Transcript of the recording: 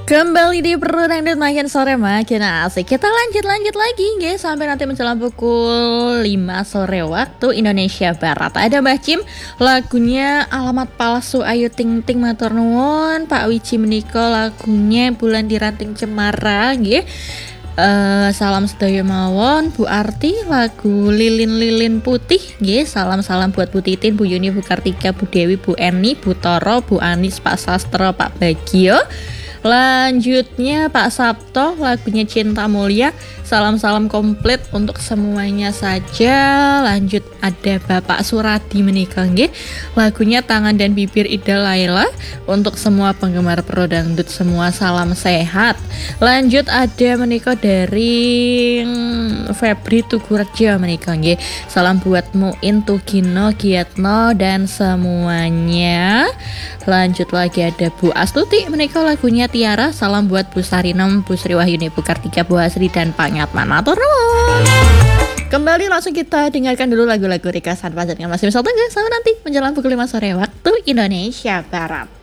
Kembali di Perudang dan makin sore makin asik. Kita lanjut lagi guys sampai nanti menjelang pukul 5 sore waktu Indonesia Barat. Ada Mbah Cim, lagunya Alamat Palsu Ayu Ting Ting matur nuwun. Pak Wiji menika lagunya Bulan di Ranting Cemara nggih. Salam sedaya mawon Bu Arti lagu Lilin-lilin Putih nggih. Salam-salam buat Bu Titin, Bu Yuni, Bu Kartika, Bu Dewi, Bu Eni, Bu Toro, Bu Anis, Pak Sastro, Pak Bagio. Lanjutnya Pak Sabto lagunya Cinta Mulia. Salam-salam komplit untuk semuanya saja. Lanjut ada Bapak Suradi menikah nggih. Lagunya Tangan dan Bibir Ida Laila. Untuk semua penggemar pro dangdut semua salam sehat. Lanjut ada menikah dari Febri Tugurejo menikah nggih. Salam buat Muin, Tugino, Giatno dan semuanya. Lanjut lagi ada Bu Astuti menikah lagunya Tiara. Salam buat Bu Sarinem, Bu Sri Wahyuni, Bu Kartika, Bu Hasri dan Pak Nyatman. Matur nuwun. Kembali langsung kita dengarkan dulu lagu-lagu Rika Sanpa dengan Mas Misal Tengah sampai nanti menjelang pukul 5 sore waktu Indonesia Barat.